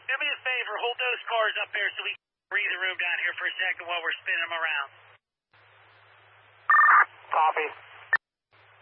Do me a favor, hold those cars up there so we can breathe the room down here for a second while we're spinning them around. Copy.